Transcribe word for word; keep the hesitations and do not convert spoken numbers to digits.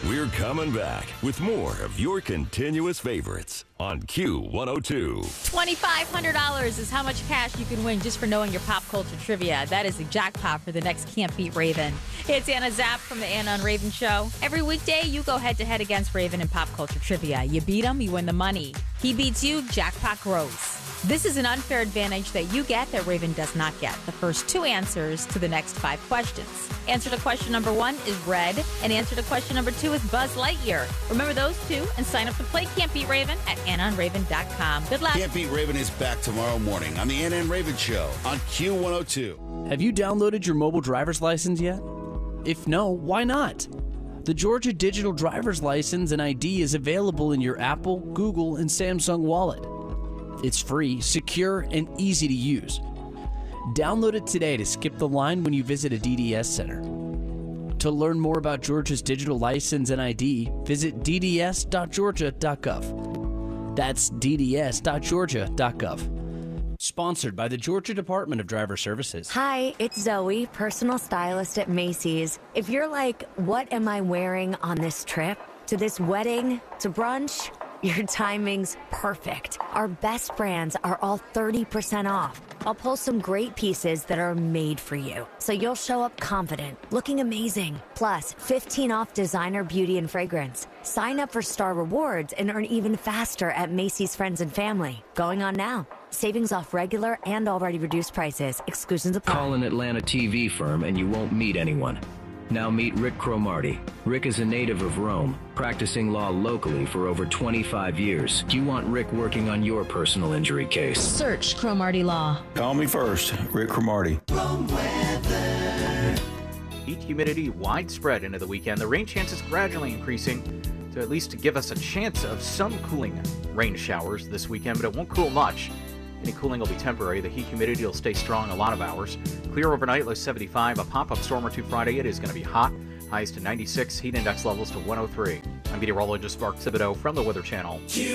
We're coming back with more of your continuous favorites on Q one oh two. twenty-five hundred dollars is how much cash you can win just for knowing your pop culture trivia. That is the jackpot for the next Can't Beat Raven. It's Anna Zapp from the Anna and Raven Show. Every weekday, you go head-to-head against Raven in pop culture trivia. You beat him, you win the money. He beats you, jackpot grows. This is an unfair advantage that you get that Raven does not get. The first two answers to the next five questions. Answer to question number one is red, and answer to question number two is Buzz Lightyear. Remember those two and sign up to play Can't Beat Raven at anna and raven dot com. Good luck. Can't Beat Raven is back tomorrow morning on the Anna and Raven Show on Q one oh two. Have you downloaded your mobile driver's license yet? If no, why not? The Georgia Digital Driver's License and I D is available in your Apple, Google, and Samsung wallet. It's free, secure, and easy to use. Download it today to skip the line when you visit a D D S center. To learn more about Georgia's digital license and I D, visit d d s dot georgia dot gov. That's d d s dot georgia dot gov. Sponsored by the Georgia Department of Driver Services. Hi, it's Zoe, personal stylist at Macy's. If you're like, what am I wearing on this trip? To this wedding? To brunch? Your timing's perfect. Our best brands are all thirty percent off. I'll pull some great pieces that are made for you, so you'll show up confident, looking amazing. Plus, fifteen off designer beauty and fragrance. Sign up for Star Rewards and earn even faster at Macy's Friends and Family. Going on now. Savings off regular and already reduced prices. Exclusions apply. Call an Atlanta T V firm and you won't meet anyone. Now meet Rick Cromartie. Rick is a native of Rome, practicing law locally for over twenty-five years. Do you want Rick working on your personal injury case? Search Cromartie Law. Call me first, Rick Cromartie. Heat humidity widespread into the weekend. The rain chances gradually increasing to at least give us a chance of some cooling rain showers this weekend, but it won't cool much. Any cooling will be temporary. The heat humidity will stay strong a lot of hours. Clear overnight, low seventy-five. A pop-up storm or two Friday. It is going to be hot. Highs to ninety-six. Heat index levels to one oh three. I'm meteorologist Mark Thibodeau from the Weather Channel.